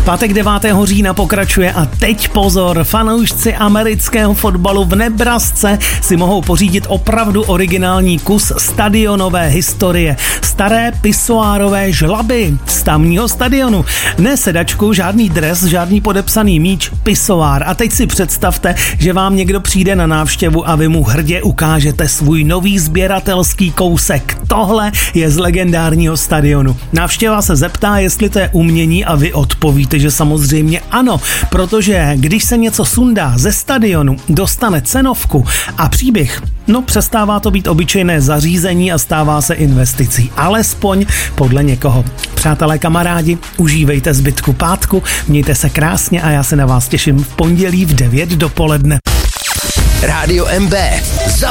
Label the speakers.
Speaker 1: Pátek 9. října pokračuje a teď pozor, fanoušci amerického fotbalu v Nebrasce si mohou pořídit opravdu originální kus stadionové historie. Staré pisoárové žlaby z tamního stadionu. Ne sedačku, žádný dres, žádný podepsaný míč, pisoár. A teď si představte, že vám někdo přijde na návštěvu a vy mu hrdě ukážete svůj nový sběratelský kousek. Tohle je z legendárního stadionu. Návštěva se zeptá, jestli to je umění a vy odpovíte, že samozřejmě ano, protože když se něco sundá ze stadionu, dostane cenovku a příběh, přestává to být obyčejné zařízení a stává se investicí. Alespoň podle někoho. Přátelé, kamarádi, užívejte zbytku pátku, mějte se krásně a já se na vás těším v pondělí v 9 dopoledne.
Speaker 2: Rádio MB.